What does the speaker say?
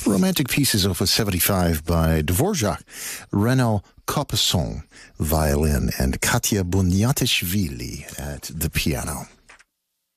Romantic Pieces, Opus 75 by Dvorak, Renaud Caupesson, violin, and Katya Bunyatishvili at the piano.